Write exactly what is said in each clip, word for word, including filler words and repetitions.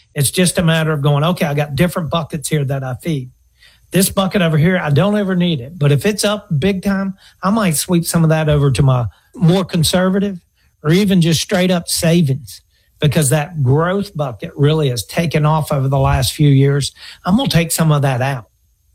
It's just a matter of going, okay, I got different buckets here that I feed. This bucket over here, I don't ever need it. But if it's up big time, I might sweep some of that over to my more conservative or even just straight up savings, because that growth bucket really has taken off over the last few years. I'm going to take some of that out,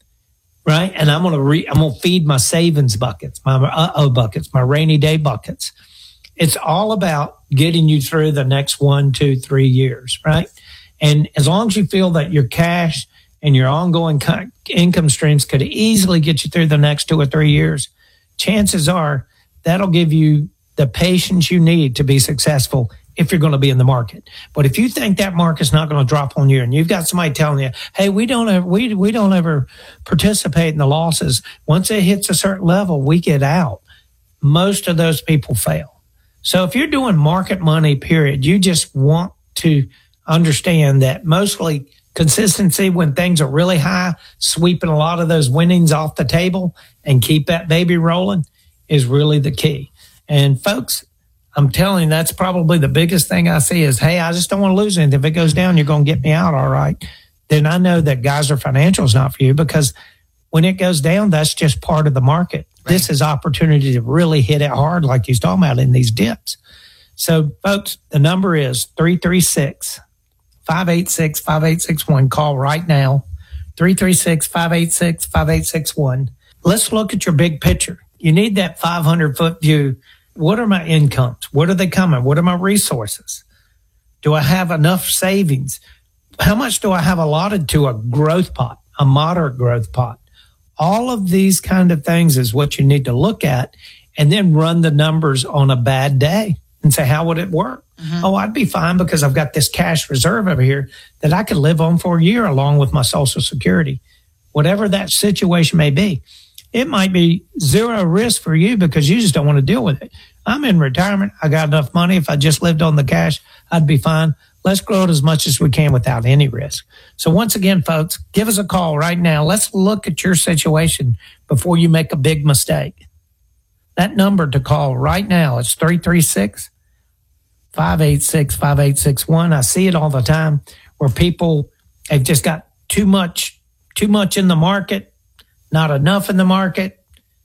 right? And I'm going to re, I'm going to feed my savings buckets, my uh-oh buckets, my rainy day buckets. It's all about getting you through the next one, two, three years, right? And as long as you feel that your cash and your ongoing co- income streams could easily get you through the next two or three years, chances are that'll give you the patience you need to be successful if you're going to be in the market. But if you think that market's not going to drop on you and you've got somebody telling you, hey, we don't ever, we, we don't ever participate in the losses. Once it hits a certain level, we get out. Most of those people fail. So if you're doing market money, period, you just want to understand that mostly consistency when things are really high, sweeping a lot of those winnings off the table and keep that baby rolling is really the key. And folks, I'm telling you, that's probably the biggest thing I see is, hey, I just don't want to lose anything. If it goes down, you're going to get me out. All right. Then I know that Geyser Financial is not for you, because when it goes down, that's just part of the market. Right. This is opportunity to really hit it hard like he's talking about in these dips. So folks, the number is three three six, five eight six, five eight six one. Call right now, three three six, five eight six, five eight six one. Let's look at your big picture. You need that five hundred foot view. What are my incomes? What are they coming? What are my resources? Do I have enough savings? How much do I have allotted to a growth pot, a moderate growth pot? All of these kind of things is what you need to look at, and then run the numbers on a bad day and say, how would it work? Mm-hmm. Oh, I'd be fine because I've got this cash reserve over here that I could live on for a year along with my Social Security. Whatever that situation may be. It might be zero risk for you because you just don't want to deal with it. I'm in retirement. I got enough money. If I just lived on the cash, I'd be fine. Let's grow it as much as we can without any risk. So once again, folks, give us a call right now. Let's look at your situation before you make a big mistake. That number to call right now is three three six, five eight six, five eight six one. I see it all the time where people have just got too much, too much in the market. Not enough in the market,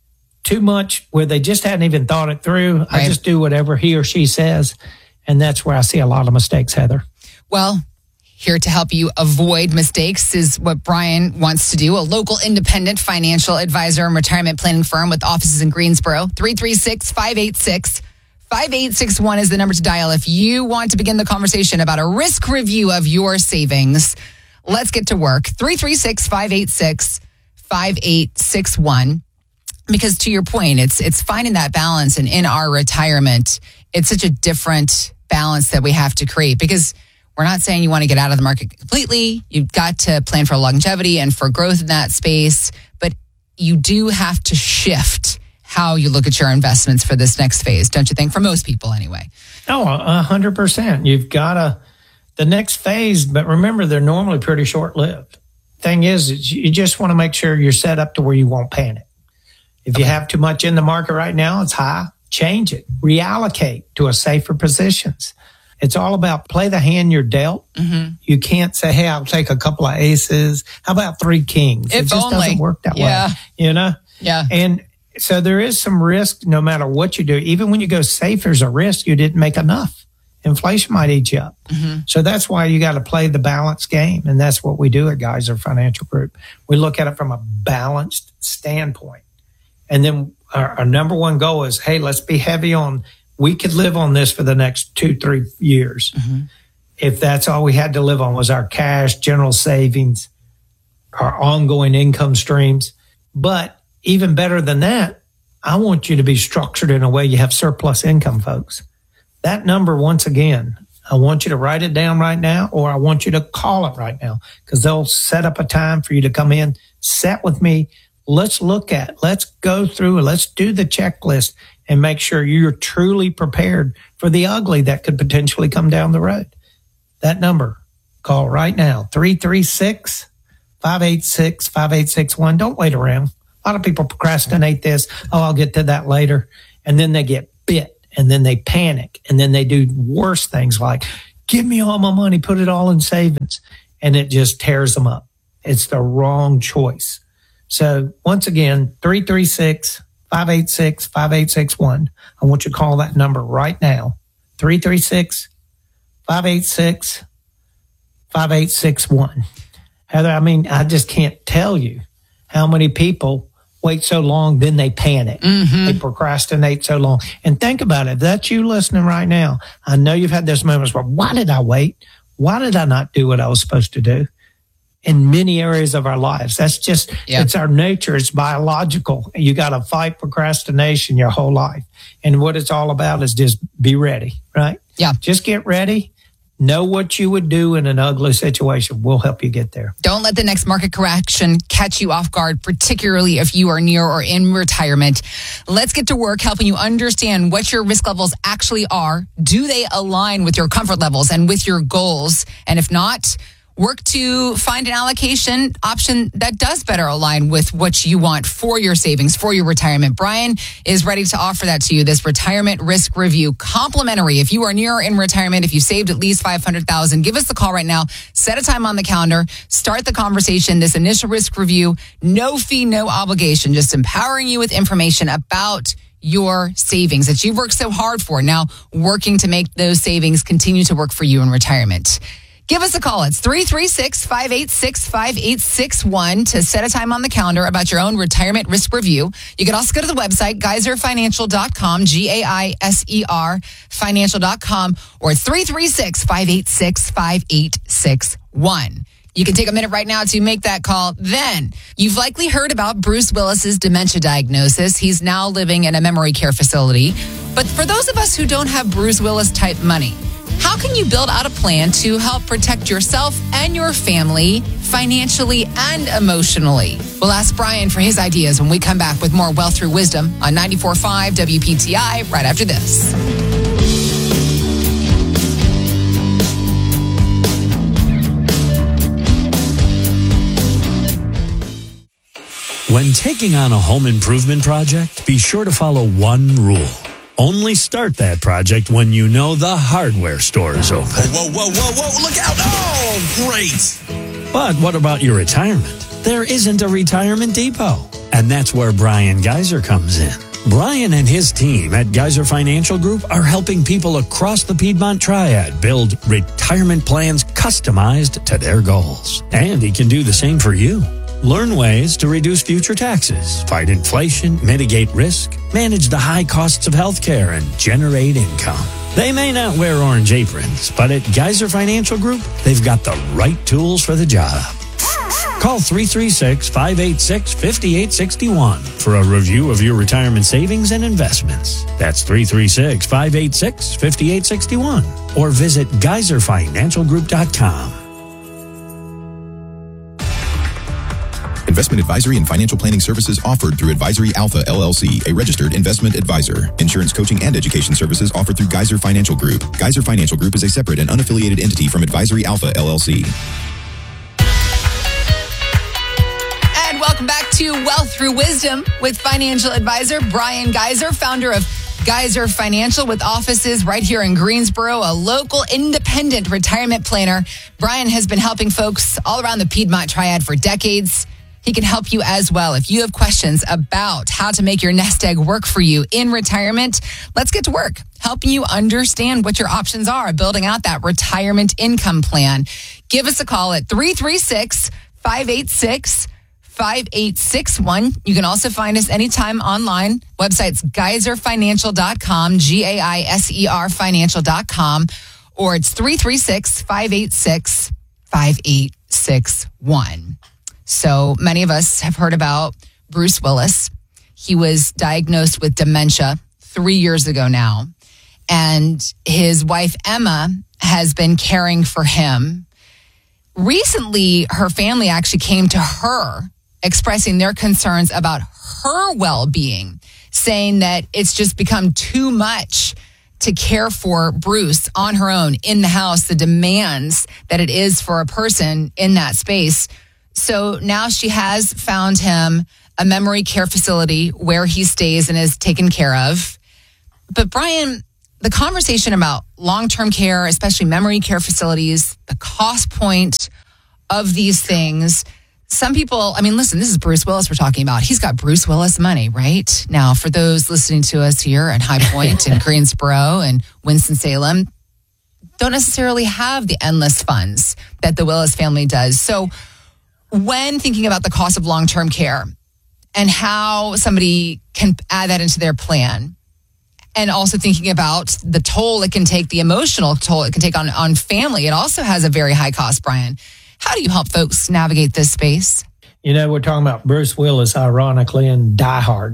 too much where they just hadn't even thought it through. Right. I just do whatever he or she says. And that's where I see a lot of mistakes, Heather. Well, here to help you avoid mistakes is what Brian wants to do. A local independent financial advisor and retirement planning firm with offices in Greensboro. three three six, five eight six, five eight six one is the number to dial if you want to begin the conversation about a risk review of your savings. Let's get to work. three three six, five eight six, five eight six one. Because to your point, it's it's finding that balance. And in our retirement, it's such a different balance that we have to create, because we're not saying you want to get out of the market completely. You've got to plan for longevity and for growth in that space. But you do have to shift how you look at your investments for this next phase, don't you think? For most people anyway. Oh, one hundred percent. You've got to, the next phase, but remember, they're normally pretty short-lived. Thing is, is you just want to make sure you're set up to where you won't panic. If you have too much in the market right now, it's high, change it, reallocate to a safer positions. It's all about play the hand you're dealt. Mm-hmm. You can't say, hey, I'll take a couple of aces. How about three kings? If it just only. doesn't work that yeah. way, you know? Yeah. And so there is some risk no matter what you do. Even when you go safe, there's a risk you didn't make enough. Inflation might eat you up. Mm-hmm. So that's why you got to play the balanced game. And that's what we do at Geyser Financial Group. We look at it from a balanced standpoint. And then our, our number one goal is, hey, let's be heavy on, we could live on this for the next two, three years. Mm-hmm. If that's all we had to live on was our cash, general savings, our ongoing income streams. But even better than that, I want you to be structured in a way you have surplus income, folks. That number, once again, I want you to write it down right now, or I want you to call it right now, because they'll set up a time for you to come in, sit with me. Let's look at, let's go through, let's do the checklist and make sure you're truly prepared for the ugly that could potentially come down the road. That number, call right now, three three six, five eight six, five eight six one. Don't wait around. A lot of people procrastinate this. Oh, I'll get to that later. And then they get bit, and then they panic, and then they do worse things like give me all my money, put it all in savings. And it just tears them up. It's the wrong choice. So once again, three three six, five eight six, five eight six one. I want you to call that number right now. three three six, five eight six, five eight six one. Heather, I mean, I just can't tell you how many people wait so long, then they panic. Mm-hmm. They procrastinate so long. And think about it. If that's you listening right now, I know you've had those moments where, why did I wait? Why did I not do what I was supposed to do? In many areas of our lives. That's just, yeah. It's our nature. It's biological. You got to fight procrastination your whole life. And what it's all about is just be ready, right? Yeah. Just get ready. Know what you would do in an ugly situation. We'll help you get there. Don't let the next market correction catch you off guard, particularly if you are near or in retirement. Let's get to work helping you understand what your risk levels actually are. Do they align with your comfort levels and with your goals? And if not, work to find an allocation option that does better align with what you want for your savings, for your retirement. Brian is ready to offer that to you, this retirement risk review, complimentary. If you are near or in retirement, if you saved at least five hundred thousand dollars, give us a call right now. Set a time on the calendar. Start the conversation. This initial risk review, no fee, no obligation, just empowering you with information about your savings that you've worked so hard for. Now working to make those savings continue to work for you in retirement. Give us a call. It's three three six, five eight six, five eight six one to set a time on the calendar about your own retirement risk review. You can also go to the website, geyser financial dot com, G A I S E R, financial dot com, or three three six, five eight six, five eight six one. You can take a minute right now to make that call. Then, you've likely heard about Bruce Willis's dementia diagnosis. He's now living in a memory care facility. But for those of us who don't have Bruce Willis type money, how can you build out a plan to help protect yourself and your family financially and emotionally? We'll ask Brian for his ideas when we come back with more Wealth Through Wisdom on ninety-four point five W P T I right after this. When taking on a home improvement project, be sure to follow one rule. Only start that project when you know the hardware store is open. Whoa, whoa, whoa, whoa, look out. Oh, great. But what about your retirement? There isn't a retirement depot. And that's where Brian Geyser comes in. Brian and his team at Geyser Financial Group are helping people across the Piedmont Triad build retirement plans customized to their goals. And he can do the same for you. Learn ways to reduce future taxes, fight inflation, mitigate risk, manage the high costs of healthcare, and generate income. They may not wear orange aprons, but at Geyser Financial Group, they've got the right tools for the job. Call three three six, five eight six, five eight six one for a review of your retirement savings and investments. That's three three six, five eight six, five eight six one. Or visit geyser financial group dot com. Investment advisory and financial planning services offered through Advisory Alpha, L L C, a registered investment advisor. Insurance coaching and education services offered through Geyser Financial Group. Geyser Financial Group is a separate and unaffiliated entity from Advisory Alpha, L L C. And welcome back to Wealth Through Wisdom with financial advisor Brian Geyser, founder of Geyser Financial with offices right here in Greensboro, a local independent retirement planner. Brian has been helping folks all around the Piedmont Triad for decades. He can help you as well. If you have questions about how to make your nest egg work for you in retirement, let's get to work helping you understand what your options are, building out that retirement income plan. Give us a call at three three six, five eight six, five eight six one. You can also find us anytime online. Website's geyser financial dot com, G A I S E R financial dot com, or it's three three six, five eight six, five eight six one. So many of us have heard about Bruce Willis. He was diagnosed with dementia three years ago now. And his wife, Emma, has been caring for him. Recently, her family actually came to her expressing their concerns about her well-being, saying that it's just become too much to care for Bruce on her own in the house, the demands that it is for a person in that space. So now she has found him a memory care facility where he stays and is taken care of. But Brian, the conversation about long-term care, especially memory care facilities, the cost point of these things. Some people, I mean, listen, this is Bruce Willis we're talking about. He's got Bruce Willis money, right? Now, for those listening to us here at High Point and Greensboro and Winston-Salem, don't necessarily have the endless funds that the Willis family does. So when thinking about the cost of long-term care and how somebody can add that into their plan, and also thinking about the toll it can take, the emotional toll it can take on, on family, it also has a very high cost, Brian. How do you help folks navigate this space? You know, we're talking about Bruce Willis, ironically, in Die Hard.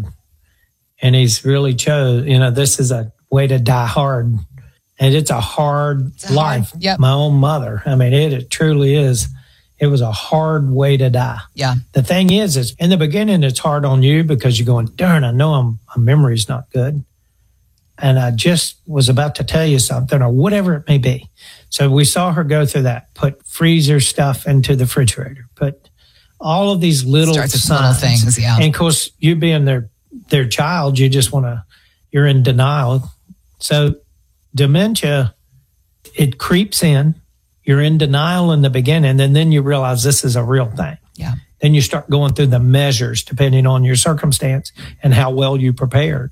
And he's really chose, you know, this is a way to die hard. And it's a hard it's a life. Hard, yep. My own mother. I mean, it, it truly is. It was a hard way to die. Yeah. The thing is, is in the beginning, it's hard on you because you're going, darn, I know I'm, my memory's not good. And I just was about to tell you something or whatever it may be. So we saw her go through that, put freezer stuff into the refrigerator, put all of these little, Starts with signs. little things. Yeah. And of course, you being their, their child, you just want to, you're in denial. So dementia, it creeps in. You're in denial in the beginning, and then you realize this is a real thing. Yeah. Then you start going through the measures depending on your circumstance and how well you prepared.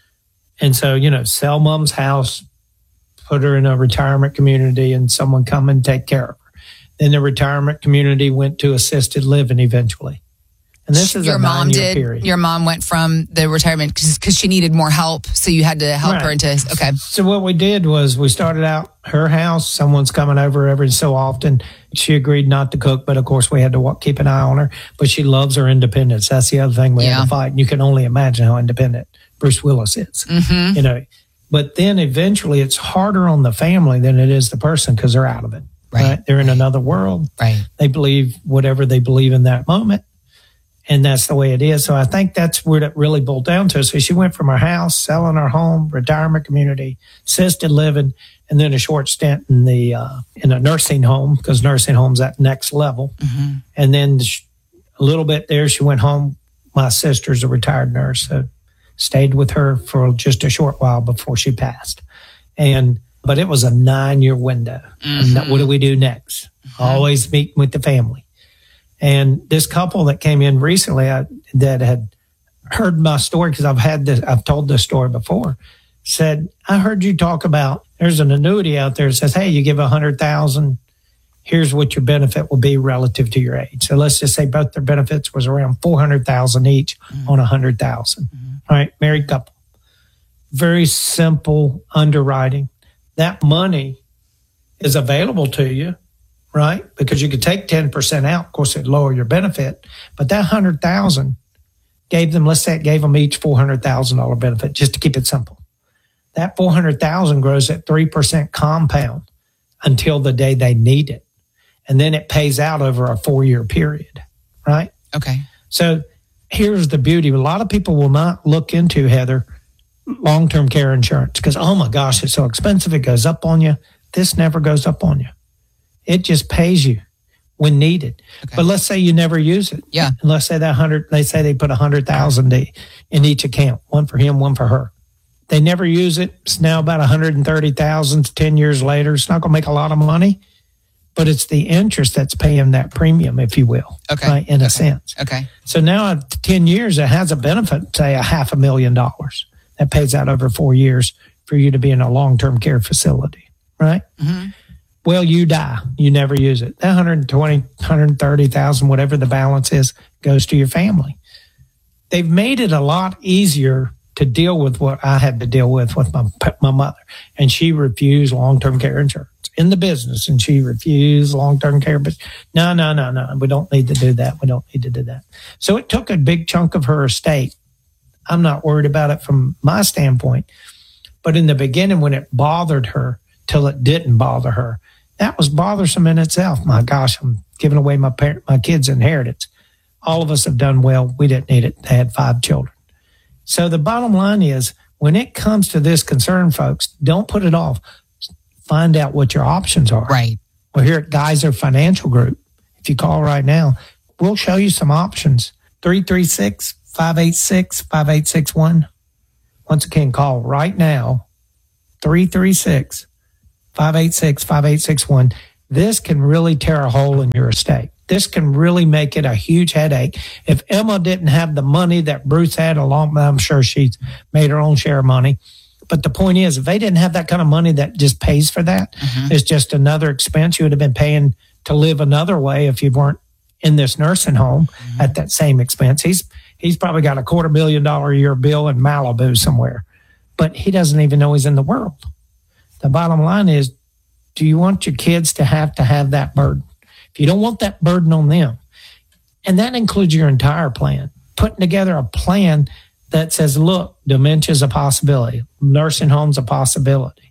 And so, you know, sell mom's house, put her in a retirement community, and someone come and take care of her. Then the retirement community went to assisted living eventually. And this is your a mom nine-year did. period. Your mom went from the retirement because she needed more help, so you had to help Right. her into. Okay. So what we did was we started out her house. Someone's coming over every so often. She agreed not to cook, but of course we had to walk, keep an eye on her. But she loves her independence. That's the other thing we Yeah. had to fight. And you can only imagine how independent Bruce Willis is. Mm-hmm. You know, but then eventually it's harder on the family than it is the person because they're out of it. Right. Right? They're in another world. Right. They believe whatever they believe in that moment. And that's the way it is. So I think that's where it really boiled down to. So she went from her house, selling her home, retirement community, assisted living, and then a short stint in the uh, in a nursing home because nursing home's that next level. Mm-hmm. And then a little bit there, she went home. My sister's a retired nurse, so stayed with her for just a short while before she passed. And but it was a nine year window. Mm-hmm. And what do we do next? Mm-hmm. Always meeting with the family. And this couple that came in recently I, that had heard my story, because I've had this, I've told this story before, said, I heard you talk about, there's an annuity out there that says, hey, you give a hundred thousand, here's what your benefit will be relative to your age. So let's just say both their benefits was around four hundred thousand each mm-hmm. on a hundred thousand. Mm-hmm. All right. Married couple. Very simple underwriting. That money is available to you. Right? Because you could take ten percent out. Of course, it'd lower your benefit. But that one hundred thousand dollars gave them, let's say it gave them each four hundred thousand dollars benefit, just to keep it simple. That four hundred thousand dollars grows at three percent compound until the day they need it. And then it pays out over a four-year period. Right? Okay. So here's the beauty. A lot of people will not look into, Heather, long-term care insurance because, oh my gosh, it's so expensive. It goes up on you. This never goes up on you. It just pays you when needed. Okay. But let's say you never use it. Yeah. And let's say that hundred, they say they put a hundred thousand in each account, one for him, one for her. They never use it. It's now about one hundred thirty thousand ten years later. It's not going to make a lot of money, but it's the interest that's paying that premium, if you will. Okay. Right, in okay. a sense. Okay. So now at ten years, it has a benefit, say a half a million dollars that pays out over four years for you to be in a long-term care facility. Right. Mm-hmm. Well, you die. You never use it. That one hundred twenty, one hundred thirty thousand, whatever the balance is, goes to your family. They've made it a lot easier to deal with what I had to deal with with my my mother. And she refused long-term care insurance in the business, and she refused long-term care. But no, no, no, no. We don't need to do that. We don't need to do that. So it took a big chunk of her estate. I'm not worried about it from my standpoint. But in the beginning, when it bothered her till it didn't bother her, that was bothersome in itself. My gosh, I'm giving away my parent, my kids' inheritance. All of us have done well. We didn't need it. They had five children. So the bottom line is, when it comes to this concern, folks, don't put it off. Find out what your options are. Right. Well, here at Geyser Financial Group, if you call right now, we'll show you some options. three three six, five eight six, five eight six one. Once again, call right now. three three six, five eight six, five eight six one. This can really tear a hole in your estate. This can really make it a huge headache. If Emma didn't have the money that Bruce had along, I'm sure she's made her own share of money. But the point is, if they didn't have that kind of money that just pays for that, mm-hmm. it's just another expense. You would have been paying to live another way if you weren't in this nursing home mm-hmm. at that same expense. He's he's probably got a quarter million dollar a year bill in Malibu somewhere, but he doesn't even know he's in the world. The bottom line is, do you want your kids to have to have that burden? If you don't want that burden on them, and that includes your entire plan, putting together a plan that says, look, dementia is a possibility. Nursing home's a possibility.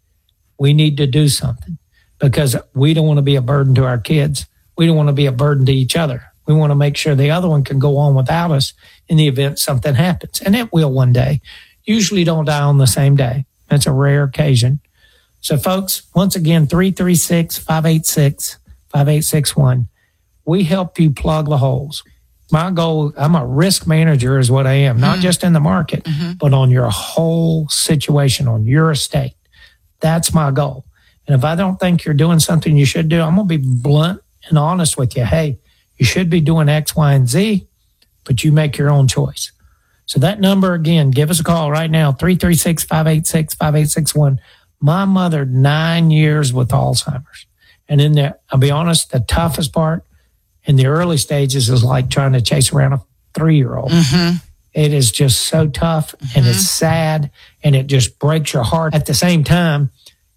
We need to do something because we don't want to be a burden to our kids. We don't want to be a burden to each other. We want to make sure the other one can go on without us in the event something happens. And it will one day. Usually don't die on the same day. That's a rare occasion. So folks, once again, three three six, five eight six, five eight six one. We help you plug the holes. My goal, I'm a risk manager is what I am, not mm-hmm. just in the market, mm-hmm. but on your whole situation, on your estate. That's my goal. And if I don't think you're doing something you should do, I'm going to be blunt and honest with you. Hey, you should be doing X, Y, and Z, but you make your own choice. So that number, again, give us a call right now, three three six, five eight six, five eight six one. My mother, nine years with Alzheimer's. And in there, I'll be honest, the toughest part in the early stages is like trying to chase around a three-year-old. Mm-hmm. It is just so tough mm-hmm. and it's sad and it just breaks your heart at the same time.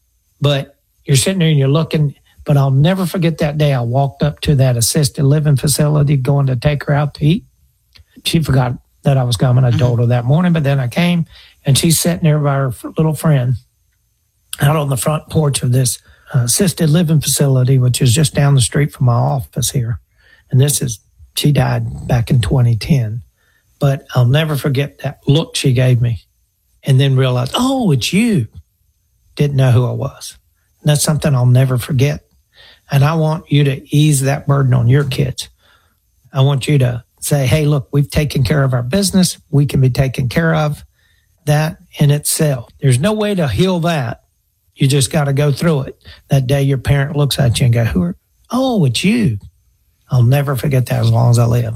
But you're sitting there and you're looking, but I'll never forget that day I walked up to that assisted living facility going to take her out to eat. She forgot that I was coming. I mm-hmm. told her that morning, but then I came and she's sitting there by her little friend out on the front porch of this uh, assisted living facility, which is just down the street from my office here. And this is, she died back in twenty ten. But I'll never forget that look she gave me and then realized, oh, it's you. Didn't know who I was. And that's something I'll never forget. And I want you to ease that burden on your kids. I want you to say, hey, look, we've taken care of our business. We can be taken care of. That in itself. There's no way to heal that. You just got to go through it. That day your parent looks at you and go, who are, oh, it's you. I'll never forget that as long as I live.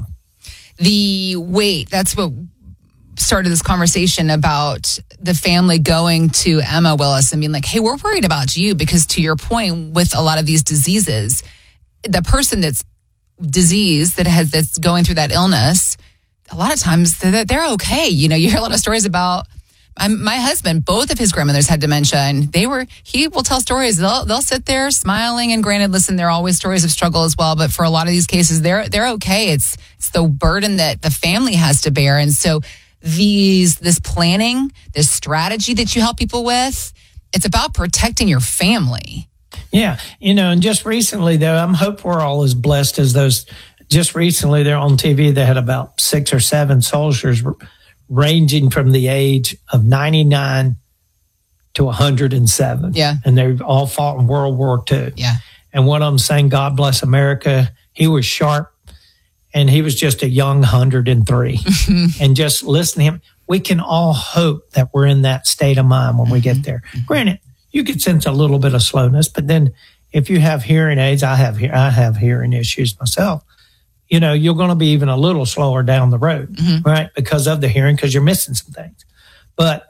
The weight, that's what started this conversation about the family going to Emma Willis and being like, hey, we're worried about you because to your point with a lot of these diseases, the person that's diseased, that has that's going through that illness, a lot of times they're, they're okay. You know, you hear a lot of stories about I'm, my husband, both of his grandmothers had dementia, and they were, he will tell stories. They'll, they'll sit there smiling, and granted, listen, there are always stories of struggle as well, but for a lot of these cases, they're, they're okay. It's, it's the burden that the family has to bear. And so these, this planning, this strategy that you help people with, it's about protecting your family. Yeah. You know, and just recently though, I'm hope we're all as blessed as those, just recently they're on T V, they had about six or seven soldiers ranging from the age of ninety-nine to one hundred seven. Yeah. And they all fought in World War Two. Yeah. And one of them saying, God bless America. He was sharp and he was just a young one hundred three. And just listen to him. We can all hope that we're in that state of mind when we get there. Granted, you could sense a little bit of slowness, but then if you have hearing aids, I have, I have hearing issues myself. You know, you're going to be even a little slower down the road, mm-hmm. right? Because of the hearing, because you're missing some things. But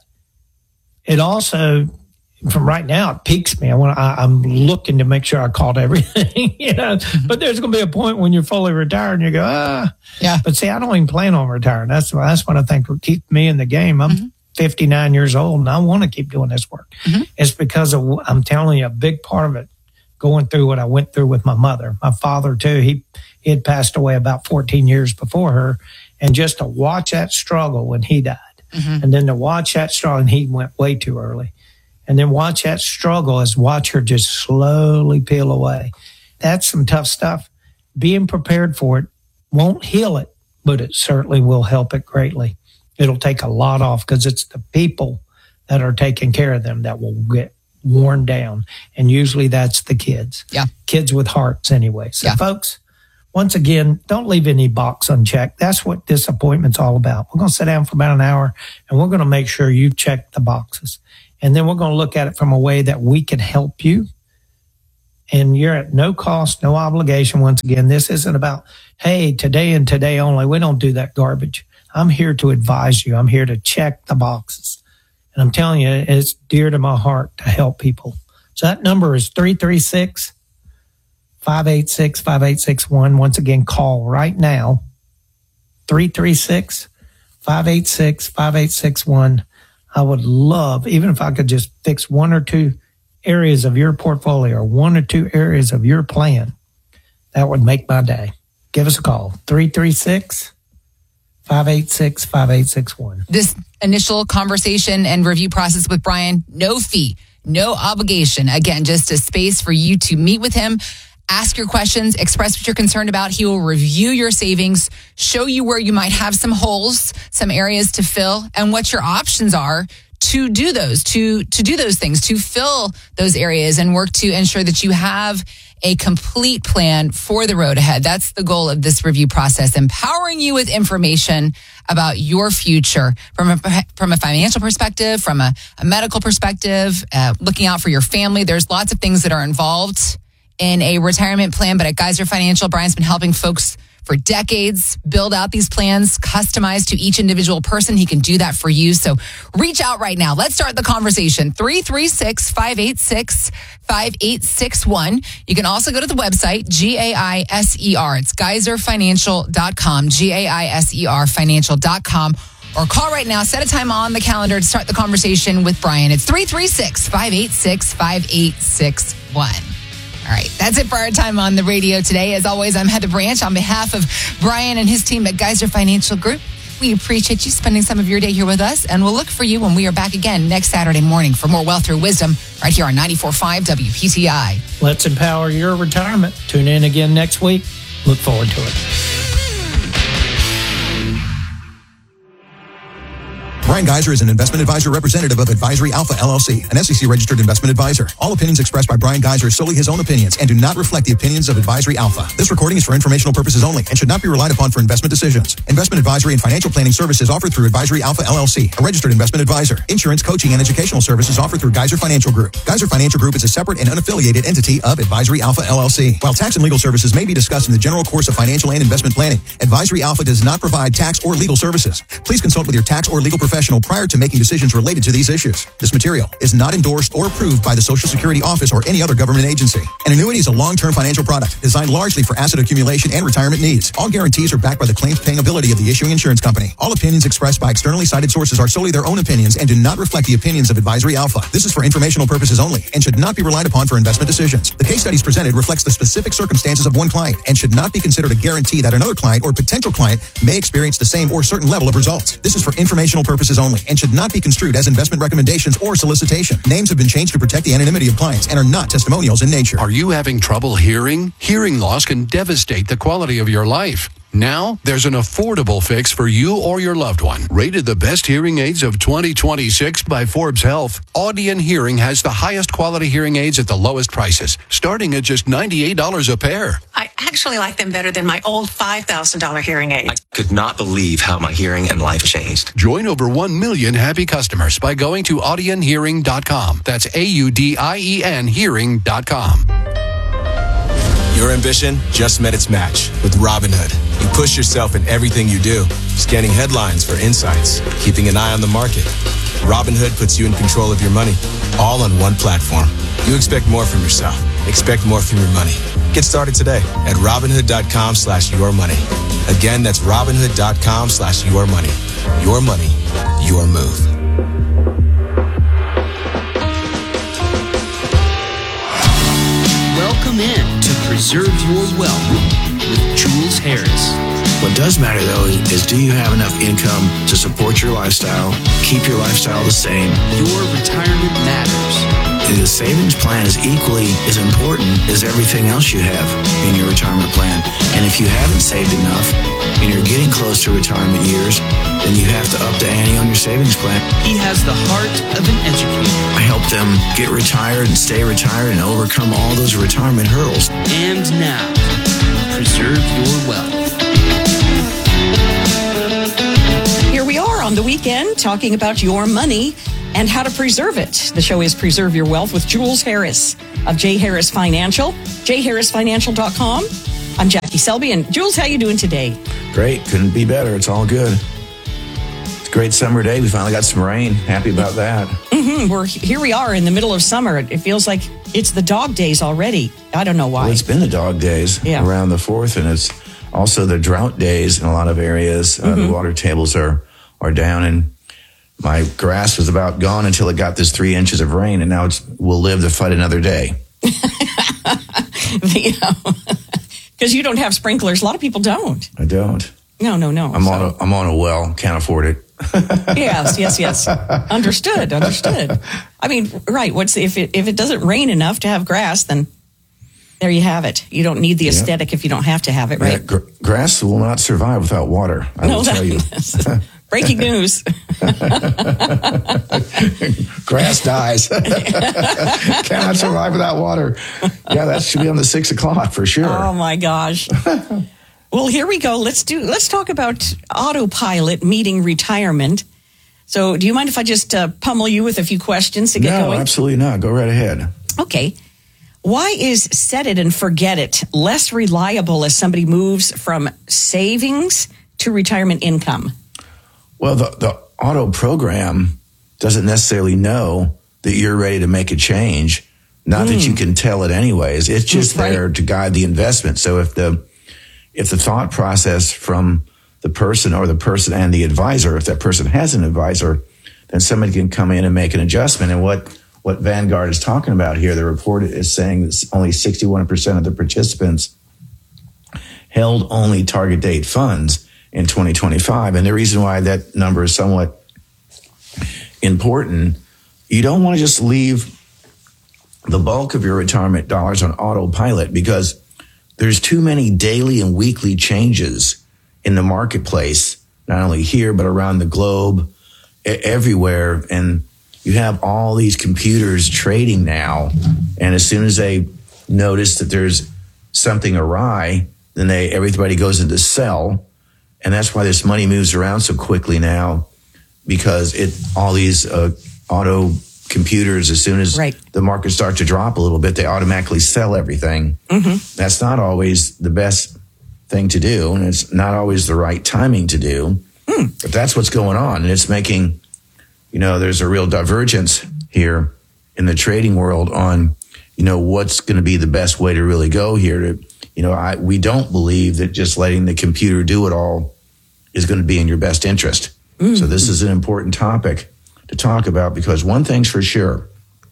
it also, from right now, it piques me. I want, I, I'm looking to make sure I caught everything, you know. Mm-hmm. But there's going to be a point when you're fully retired and you go, ah. Yeah. But see, I don't even plan on retiring. That's that's what I think will keep me in the game. I'm mm-hmm. fifty-nine years old and I want to keep doing this work. Mm-hmm. It's because of, I'm telling you, a big part of it, going through what I went through with my mother. My father, too, he, he had passed away about fourteen years before her. And just to watch that struggle when he died, mm-hmm. and then to watch that struggle, and he went way too early, and then watch that struggle as watch her just slowly peel away. That's some tough stuff. Being prepared for it won't heal it, but it certainly will help it greatly. It'll take a lot off because it's the people that are taking care of them that will get worn down. And usually that's the kids. Yeah. Kids with hearts anyway. So, yeah. folks, once again, don't leave any box unchecked. That's what this appointment's all about. We're going to sit down for about an hour, and we're going to make sure you check the boxes. And then we're going to look at it from a way that we can help you. And you're at no cost, no obligation. Once again, this isn't about, hey, today and today only. We don't do that garbage. I'm here to advise you. I'm here to check the boxes. And I'm telling you, it's dear to my heart to help people. So that number is three three six, five eight six, five eight six one. Once again, call right now, three three six, five eight six, five eight six one. I would love, even if I could just fix one or two areas of your portfolio or one or two areas of your plan, that would make my day. Give us a call, three three six, five eight six, five eight six one. This initial conversation and review process with Brian, no fee, no obligation. Again, just a space for you to meet with him, ask your questions, express what you're concerned about. He will review your savings, show you where you might have some holes, some areas to fill, and what your options are to do those, to, to do those things, to fill those areas and work to ensure that you have a complete plan for the road ahead. That's the goal of this review process, empowering you with information about your future from a, from a financial perspective, from a, a medical perspective, uh, looking out for your family. There's lots of things that are involved in a retirement plan, but at Geyser Financial, Brian's been helping folks for decades build out these plans customized to each individual person. He can do that for you. So reach out right now. Let's start the conversation. three three six, five eight six, five eight six one. You can also go to the website, G A I S E R. It's geyser financial dot com, G A I S E R financial dot com. Or call right now. Set a time on the calendar to start the conversation with Brian. It's three three six, five eight six, five eight six one. All right, that's it for our time on the radio today. As always, I'm Heather Branch on behalf of Brian and his team at Geyser Financial Group. We appreciate you spending some of your day here with us, and we'll look for you when we are back again next Saturday morning for more Wealth Through Wisdom right here on ninety-four point five W P T I. Let's empower your retirement. Tune in again next week. Look forward to it. Brian Geyser is an investment advisor representative of Advisory Alpha L L C, an S E C-registered investment advisor. All opinions expressed by Brian Geyser are solely his own opinions and do not reflect the opinions of Advisory Alpha. This recording is for informational purposes only and should not be relied upon for investment decisions. Investment advisory and financial planning services offered through Advisory Alpha L L C, a registered investment advisor. Insurance, coaching, and educational services offered through Geyser Financial Group. Geyser Financial Group is a separate and unaffiliated entity of Advisory Alpha L L C. While tax and legal services may be discussed in the general course of financial and investment planning, Advisory Alpha does not provide tax or legal services. Please consult with your tax or legal professional prior to making decisions related to these issues. This material is not endorsed or approved by the Social Security Office or any other government agency. An annuity is a long-term financial product designed largely for asset accumulation and retirement needs. All guarantees are backed by the claims-paying ability of the issuing insurance company. All opinions expressed by externally cited sources are solely their own opinions and do not reflect the opinions of Advisory Alpha. This is for informational purposes only and should not be relied upon for investment decisions. The case studies presented reflects the specific circumstances of one client and should not be considered a guarantee that another client or potential client may experience the same or certain level of results. This is for informational purposes only and should not be construed as investment recommendations or solicitation. Names have been changed to protect the anonymity of clients and are not testimonials in nature. Are you having trouble hearing? Hearing loss can devastate the quality of your life. Now, there's an affordable fix for you or your loved one. Rated the best hearing aids of twenty twenty-six by Forbes Health, Audion Hearing has the highest quality hearing aids at the lowest prices, starting at just ninety-eight dollars a pair. I actually like them better than my old five thousand dollars hearing aid. I could not believe how my hearing and life changed. Join over one million happy customers by going to audion hearing dot com. That's A U D I E N hearing dot com. Your ambition just met its match with Robinhood. You push yourself in everything you do, scanning headlines for insights, keeping an eye on the market. Robinhood puts you in control of your money, all on one platform. You expect more from yourself. Expect more from your money. Get started today at Robinhood.com slash your money. Again, that's Robinhood.com slash your money. Your money, your move. Welcome in to Preserve Your Wealth with Jules Harris. What does matter, though, is do you have enough income to support your lifestyle, keep your lifestyle the same? Your retirement matters. The savings plan is equally as important as everything else you have in your retirement plan. And if you haven't saved enough and you're getting close to retirement years, then you have to up the ante on your savings plan. He has the heart of an educator. I help them get retired and stay retired and overcome all those retirement hurdles. And now, Preserve Your Wealth. Here we are on the weekend talking about your money and how to preserve it. The show is Preserve Your Wealth with Jules Harris of J. Harris Financial, j harris financial dot com. I'm Jackie Selby, and Jules, how you doing today? Great. Couldn't be better. It's all good. It's a great summer day. We finally got some rain. Happy about that. Mm-hmm. We're here. We are in the middle of summer. It feels like it's the dog days already. I don't know why. Well, it's been the dog days yeah. around the fourth, and it's also the drought days in a lot of areas. Uh, mm-hmm. The water tables are are down, and my grass was about gone until it got this three inches of rain, and now it's we'll live to fight another day. Because you don't have sprinklers. A lot of people don't. I don't. No, no, no. I'm so. on a I'm on a well. Can't afford it. yes, yes, yes. Understood, understood. I mean, right. What's if it if it doesn't rain enough to have grass, then there you have it. You don't need the yep. aesthetic if you don't have to have it, right? Yeah, gr- grass will not survive without water. I no, will tell you. Breaking news. Grass dies. Cannot survive without water. Yeah, that should be on the six o'clock for sure. Oh my gosh. Well, here we go. Let's do. Let's talk about autopilot meeting retirement. So, do you mind if I just uh, pummel you with a few questions to get no, going? No, absolutely not. Go right ahead. Okay. Why is set it and forget it less reliable as somebody moves from savings to retirement income? Well, the, the auto program doesn't necessarily know that you're ready to make a change. Not mm. that you can tell it anyways. It's just right. there to guide the investment. So if the if the thought process from the person or the person and the advisor, if that person has an advisor, then somebody can come in and make an adjustment. And what, what Vanguard is talking about here, the report is saying that only sixty-one percent of the participants held only target date funds in twenty twenty-five. And the reason why that number is somewhat important, you don't want to just leave the bulk of your retirement dollars on autopilot because there's too many daily and weekly changes in the marketplace, not only here, but around the globe, everywhere. And you have all these computers trading now. And as soon as they notice that there's something awry, then they everybody goes into sell. And that's why this money moves around so quickly now, because it all these uh, auto computers, as soon as right. the market starts to drop a little bit, they automatically sell everything. Mm-hmm. That's not always the best thing to do, and it's not always the right timing to do. Mm. But that's what's going on, and it's making, you know, there's a real divergence here in the trading world on, you know, what's going to be the best way to really go here. To, you know, I, we don't believe that just letting the computer do it all is going to be in your best interest. Mm. So this is an important topic to talk about, because one thing's for sure,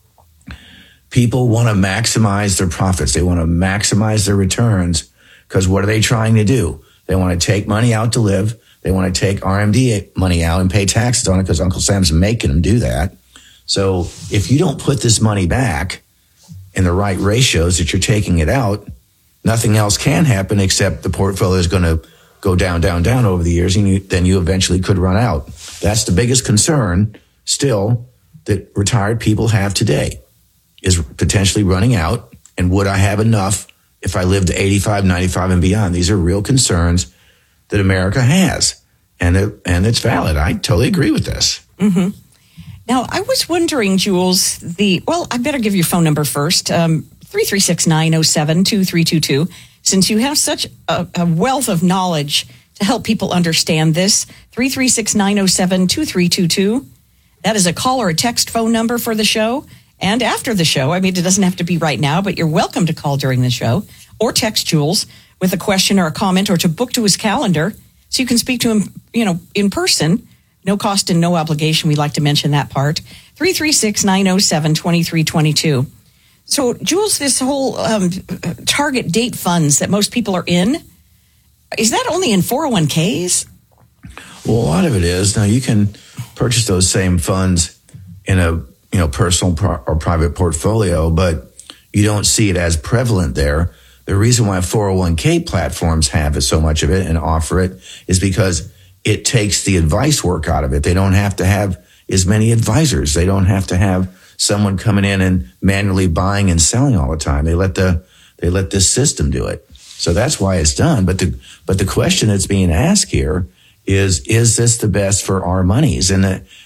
people want to maximize their profits. They want to maximize their returns, because what are they trying to do? They want to take money out to live. They want to take R M D money out and pay taxes on it because Uncle Sam's making them do that. So if you don't put this money back in the right ratios that you're taking it out, nothing else can happen except the portfolio is going to go down, down, down over the years, and you, then you eventually could run out. That's the biggest concern still that retired people have today, is potentially running out. And would I have enough if I lived to eighty-five, ninety-five and beyond? These are real concerns that America has. And it, and it's valid. I totally agree with this. Mm-hmm. Now, I was wondering, Jules, the, well, I better give your phone number first. Um, three three six, nine oh seven, two three two two. Since you have such a, a wealth of knowledge to help people understand this, three three six, nine oh seven, two three two two. That is a call or a text phone number for the show. And after the show, I mean, it doesn't have to be right now, but you're welcome to call during the show or text Jules with a question or a comment, or to book to his calendar so you can speak to him, you know, in person. No cost and no obligation. We like to mention that part. three three six, nine oh seven, two three two two. So, Jules, this whole um, target date funds that most people are in, is that only in four oh one k's? Well, a lot of it is. Now, you can purchase those same funds in a you know personal pro- or private portfolio, but you don't see it as prevalent there. The reason why four oh one k platforms have so much of it and offer it is because it takes the advice work out of it. They don't have to have as many advisors. They don't have to have someone coming in and manually buying and selling all the time. They let the they let this system do it. So that's why it's done. But the but the question that's being asked here is, is this the best for our monies? And the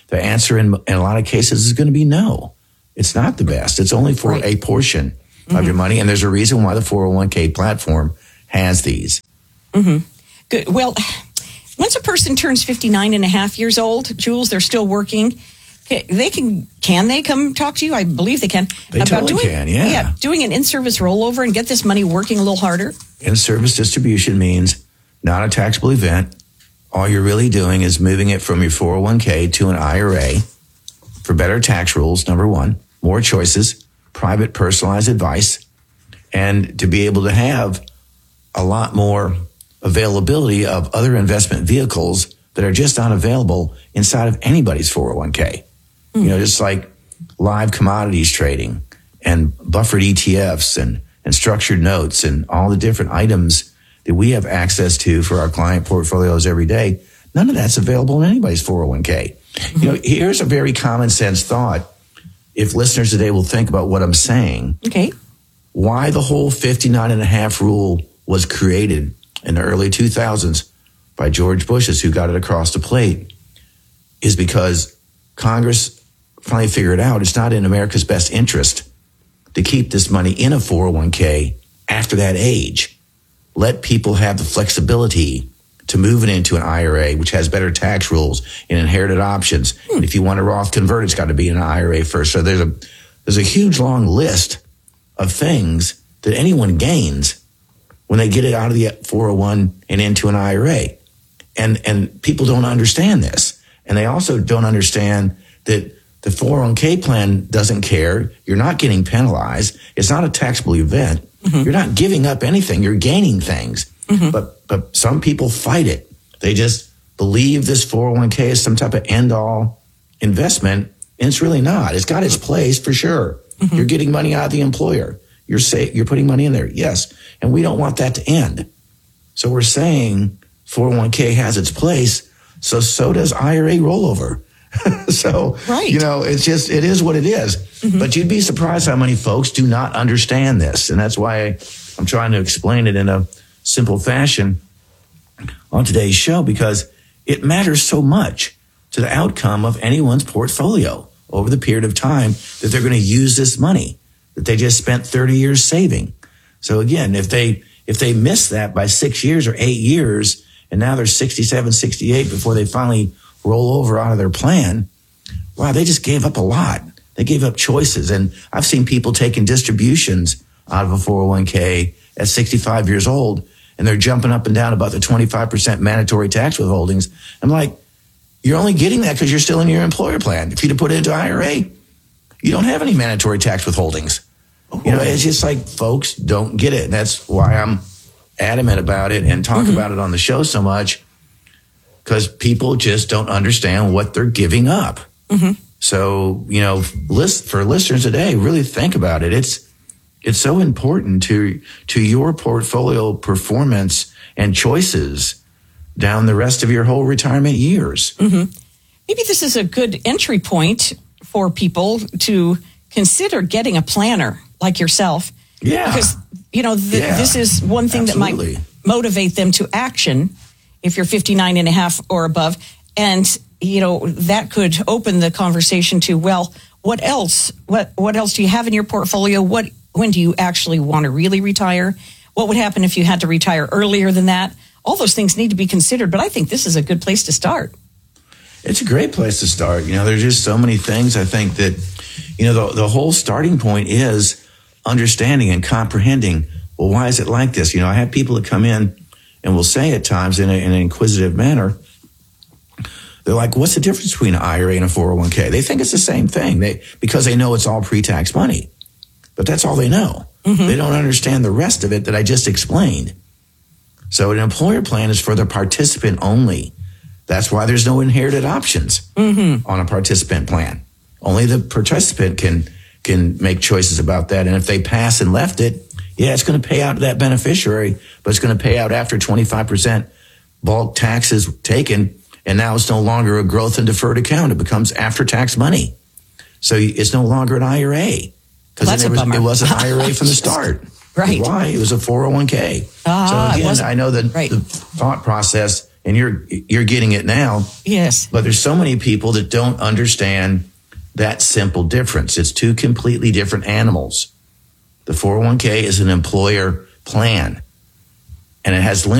the answer in, in a lot of cases is going to be no. It's not the best. It's only for right. a portion mm-hmm. of your money. And there's a reason why the four oh one k platform has these. Mm-hmm. Good. Well, once a person turns fifty-nine and a half years old, Jules, they're still working. They can, can they come talk to you? I believe they can. They about totally doing, can, yeah. Yeah, doing an in-service rollover and get this money working a little harder. In-service distribution means not a taxable event. All you're really doing is moving it from your four oh one k to an I R A for better tax rules, number one, more choices, private personalized advice, and to be able to have a lot more availability of other investment vehicles that are just not available inside of anybody's four oh one k. Mm. You know, just like live commodities trading and buffered E T Fs and, and structured notes and all the different items that we have access to for our client portfolios every day. None of that's available in anybody's four oh one k. Mm-hmm. You know, here's a very common sense thought. If listeners today will think about what I'm saying, okay, why the whole fifty-nine and a half rule was created in the early two thousands by George Bush's, who got it across the plate, is because Congress finally figured out it's not in America's best interest to keep this money in a four oh one k after that age. Let people have the flexibility to move it into an I R A, which has better tax rules and inherited options. Hmm. And if you want a Roth convert, it's got to be in an I R A first. So there's a there's a huge long list of things that anyone gains when they get it out of the four oh one and into an I R A. And and people don't understand this. And they also don't understand that the four oh one k plan doesn't care. You're not getting penalized. It's not a taxable event. Mm-hmm. You're not giving up anything. You're gaining things. Mm-hmm. But but some people fight it. They just believe this four oh one k is some type of end-all investment, and it's really not. It's got its place for sure. Mm-hmm. You're getting money out of the employer. You're say, you're putting money in there, yes. And we don't want that to end. So we're saying four oh one k has its place, so so does I R A rollover. So, right. you know, it's just, it is what it is. Mm-hmm. But you'd be surprised how many folks do not understand this. And that's why I'm trying to explain it in a simple fashion on today's show, because it matters so much to the outcome of anyone's portfolio over the period of time that they're going to use this money that they just spent thirty years saving. So again, if they, if they miss that by six years or eight years, and now they're sixty-seven, sixty-eight before they finally roll over out of their plan, wow, they just gave up a lot. They gave up choices. And I've seen people taking distributions out of a four oh one k at sixty-five years old, and they're jumping up and down about the twenty-five percent mandatory tax withholdings. I'm like, you're only getting that because you're still in your employer plan. If you'd have put it into I R A, you don't have any mandatory tax withholdings. Oh. You know, it's just like folks don't get it. And that's why I'm adamant about it and talk mm-hmm. about it on the show so much, because people just don't understand what they're giving up. Mm-hmm. So, you know, list, for listeners today, really think about it. It's it's so important to to your portfolio performance and choices down the rest of your whole retirement years. Mm-hmm. Maybe this is a good entry point for people to consider getting a planner like yourself. Yeah. Because, you know, th- yeah. this is one thing Absolutely. that might motivate them to action if you're fifty-nine and a half or above. And, you know, that could open the conversation to, well, what else? What what else do you have in your portfolio? What when do you actually want to really retire? What would happen if you had to retire earlier than that? All those things need to be considered, but I think this is a good place to start. It's a great place to start. You know, there's just so many things. I think that, you know, the, the whole starting point is understanding and comprehending, well, why is it like this? You know, I have people that come in and will say at times in, a, in an inquisitive manner, they're like, what's the difference between an I R A and a four oh one k? They think it's the same thing they because they know it's all pre-tax money. But that's all they know. Mm-hmm. They don't understand the rest of it that I just explained. So an employer plan is for the participant only. That's why there's no inherited options mm-hmm. on a participant plan. Only the participant can can make choices about that. And if they pass and left it, yeah, it's going to pay out to that beneficiary, but it's going to pay out after twenty-five percent bulk taxes taken. And now it's no longer a growth and deferred account. It becomes after-tax money. So it's no longer an I R A because it, it was an I R A from the start. Right. Why? It was a four oh one k. Ah, so again, I know that right. the thought process and you're you're getting it now. Yes. But there's so many people that don't understand that simple difference. It's two completely different animals. The four oh one k is an employer plan, and it has limits.